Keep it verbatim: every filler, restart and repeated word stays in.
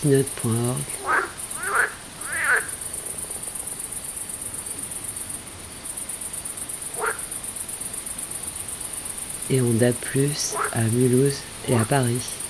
keynote point org. Et en D A B plus, à Mulhouse et à Paris.